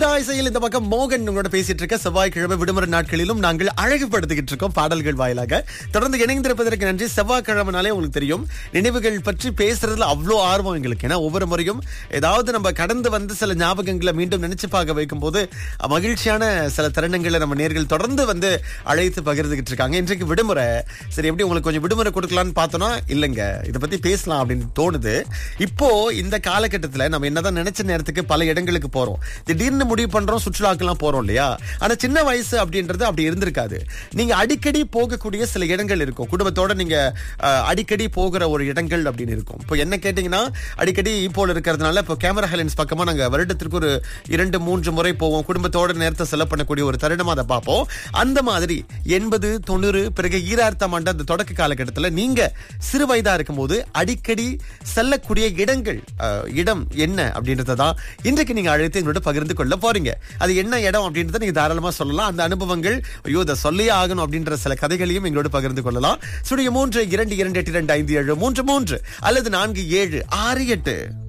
தீரா இசையில் இந்த பக்கம் மோகன் உங்களோட பேசிட்டு இருக்க. செவ்வாய்க்கிழமை விடுமுறை நாட்களிலும் நாங்கள் அழகுபடுத்திக்கிட்டு இருக்கோம் பாடல்கள் வாயிலாக. தொடர்ந்து இணைந்திருப்பதற்கு நன்றி. செவ்வாய்க்கிழமைனாலே உங்களுக்கு தெரியும், நினைவுகள் பற்றி பேசுறதுல அவ்வளோ ஆர்வம் எங்களுக்கு. ஏன்னா ஒவ்வொரு முறையும் ஏதாவது நம்ம கடந்து வந்து சில ஞாபகங்களை மீண்டும் நினைச்சு பார்க்க வைக்கும் போது மகிழ்ச்சியான சில தருணங்களை நம்ம நேர்கள் தொடர்ந்து வந்து அழைத்து பகிர்ந்துகிட்டு இருக்காங்க. இன்றைக்கு விடுமுறை, சரி எப்படி உங்களுக்கு கொஞ்சம் விடுமுறை கொடுக்கலான்னு பார்த்தோம்னா இல்லைங்க, இதை பத்தி பேசலாம் அப்படின்னு தோணுது. இப்போ இந்த காலகட்டத்தில் நம்ம என்னதான் நினைச்ச நேரத்துக்கு பல இடங்களுக்கு போறோம், திடீர்னு முடிவு பண்றோம், சுற்றுலாக்கெல்லாம் போறோம் இல்லையா? ஆனா சின்ன வயசு அப்படின்றது அப்படி இருந்திருக்காது. நீங்க அடிக்கடி போகக்கூடிய சில இடங்கள் இருக்கும், குடும்பத்தோட நீங்க அடிக்கடி போகிற ஒரு இடங்கள் அப்படின்னு இருக்கும். இப்போ என்ன கேட்டீங்கன்னா, அடிக்கடி இப்போ இருக்கிறதுனால இப்போ கேமரா ஹைலண்ட்ஸ் பக்கமா நாங்க வருடத்திற்கு ஒரு 2-3 முறை போவோம். குடும்பத்தோட நேரத்தை செலவு பண்ணக்கூடிய ஒரு தருணமா அதை பார்ப்போம். அந்த மாதிரி 80, 90 பிறகு 2000ஆம் ஆண்டு அந்த தொடக்க காலகட்டத்தில் நீங்க சிறு வயதா இருக்கும்போது அடிக்கடி செல்லக்கூடிய இடம் என்ன அப்படின்றதான் இன்றைக்கு நீங்க அழைத்து எங்களோட பகிர்ந்து கொள்ள போறீங்க. அது என்ன இடம் அப்படின்றத நீங்க தாராளமா சொல்லலாம். அந்த அனுபவங்கள், ஐயோ இதை சொல்லியே ஆகணும் அப்படின்ற சில கதைகளையும் எங்களோட பகிர்ந்து கொள்ளலாம். 3 2 2 8 2 5 7 3 3 அல்லது 4 7 6 8.